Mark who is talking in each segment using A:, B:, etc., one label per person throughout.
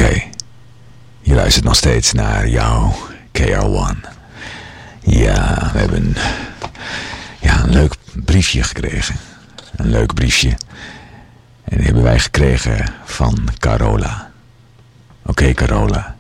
A: Oké, je luistert nog steeds naar jouw KR1. Ja, we hebben een leuk briefje gekregen. Een leuk briefje. En die hebben wij gekregen van Carola. Oké, Carola.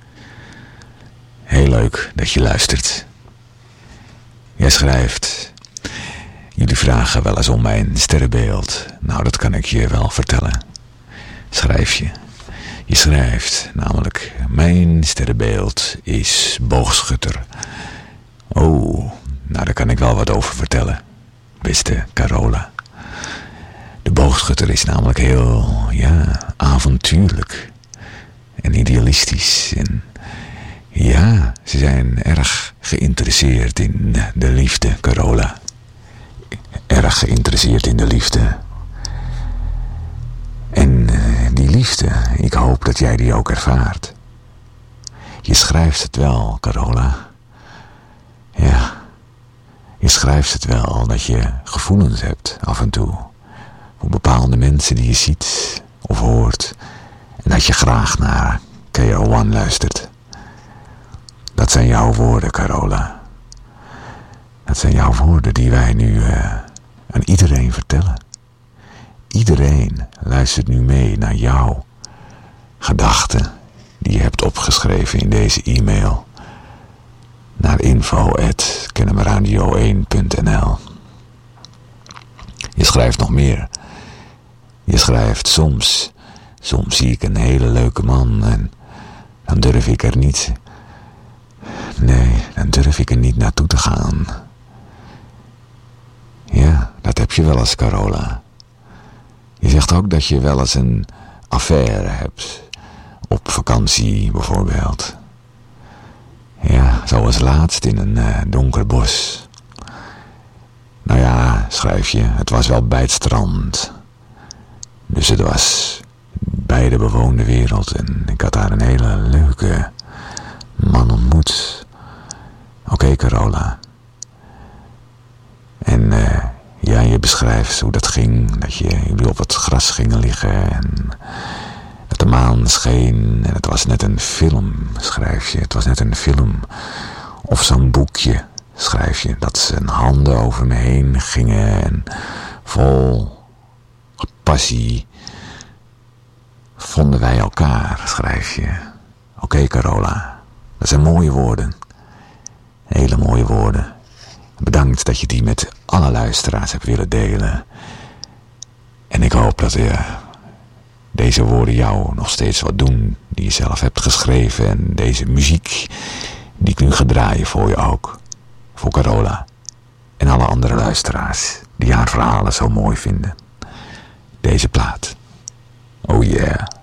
A: Heel leuk dat je luistert. Jij schrijft: jullie vragen wel eens om mijn sterrenbeeld. Nou, dat kan ik je wel vertellen. Schrijf je. Je schrijft namelijk: mijn sterrenbeeld is boogschutter. Oh, nou daar kan ik wel wat over vertellen, beste Carola. De boogschutter is namelijk heel, avontuurlijk en idealistisch. En ja, ze zijn erg geïnteresseerd in de liefde, Carola. Erg geïnteresseerd in de liefde. En die liefde, ik hoop dat jij die ook ervaart. Je schrijft het wel, Carola. Ja, je schrijft het wel dat je gevoelens hebt af en toe. Voor bepaalde mensen die je ziet of hoort. En dat je graag naar KR1 luistert. Dat zijn jouw woorden, Carola. Dat zijn jouw woorden die wij nu aan iedereen vertellen. Iedereen luistert nu mee naar jouw gedachten die je hebt opgeschreven in deze e-mail. Naar info@kennemerradio1.nl. Je schrijft nog meer. Je schrijft: soms zie ik een hele leuke man en dan durf ik er niet. Nee, dan durf ik er niet naartoe te gaan. Ja, dat heb je wel eens, Carola. Je zegt ook dat je wel eens een affaire hebt. Op vakantie bijvoorbeeld. Ja, zoals laatst in een donker bos. Nou ja, schrijf je, het was wel bij het strand. Dus het was bij de bewoonde wereld. En ik had daar een hele leuke man ontmoet. Oké, Carola. En je beschrijft hoe dat ging. Dat jullie op het gras gingen liggen. En dat de maan scheen. En het was net een film, schrijf je. Het was net een film. Of zo'n boekje, schrijf je. Dat zijn handen over me heen gingen. En vol passie vonden wij elkaar, schrijf je. Oké, Carola. Dat zijn mooie woorden. Hele mooie woorden. Bedankt dat je die met alle luisteraars hebt willen delen. En ik hoop dat deze woorden jou nog steeds wat doen. Die je zelf hebt geschreven. En deze muziek die ik nu ga draaien voor je ook. Voor Carola. En alle andere luisteraars die haar verhalen zo mooi vinden. Deze plaat. Oh yeah.